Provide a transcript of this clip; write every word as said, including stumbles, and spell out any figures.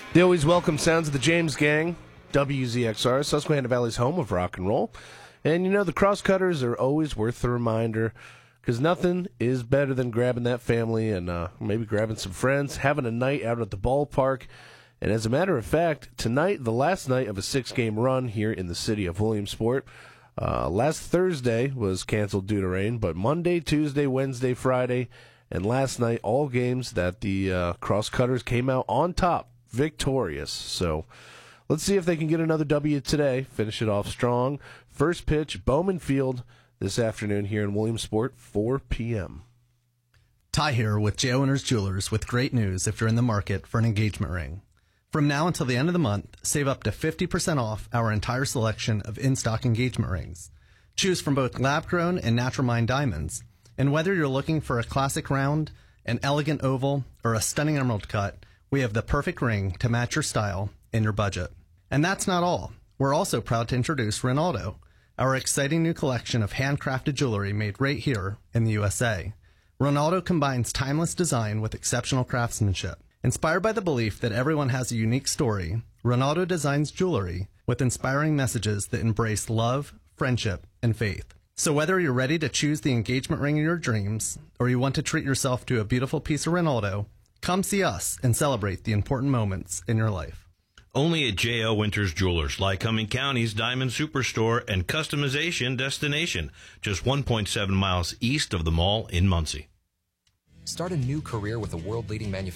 The always welcome sounds of the James Gang, W Z X R, Susquehanna Valley's home of rock and roll. And you know, the Crosscutters are always worth the reminder, because nothing is better than grabbing that family and uh, maybe grabbing some friends, having a night out at the ballpark. And as a matter of fact, tonight, the last night of a six-game run here in the city of Williamsport. Uh, last Thursday was canceled due to rain, but Monday, Tuesday, Wednesday, Friday, and last night, all games that the uh, Crosscutters came out on top, victorious. So let's see if they can get another W today, finish it off strong. First pitch, Bowman Field this afternoon here in Williamsport, four p.m. Ty here with J O Winters Jewelers with great news if you're in the market for an engagement ring. From now until the end of the month, save up to fifty percent off our entire selection of in-stock engagement rings. Choose from both lab-grown and natural mine diamonds. And whether you're looking for a classic round, an elegant oval, or a stunning emerald cut, we have the perfect ring to match your style and your budget. And that's not all. We're also proud to introduce Ronaldo, our exciting new collection of handcrafted jewelry made right here in the U S A. Ronaldo combines timeless design with exceptional craftsmanship. Inspired by the belief that everyone has a unique story, Ronaldo designs jewelry with inspiring messages that embrace love, friendship, and faith. So whether you're ready to choose the engagement ring of your dreams, or you want to treat yourself to a beautiful piece of Ronaldo, come see us and celebrate the important moments in your life. Only at J O Winters Jewelers, Lycoming County's Diamond Superstore and customization destination, just one point seven miles east of the mall in Muncie. Start a new career with a world-leading manufacturer.